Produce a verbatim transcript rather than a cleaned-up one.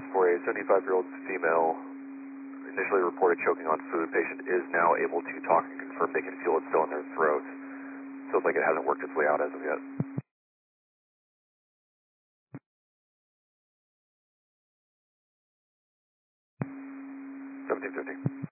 for a seventy-five-year-old female initially reported choking on food. Patient is now able to talk and confirm they can feel it still in their throat. Feels like it hasn't worked its way out as of yet. seventeen fifty.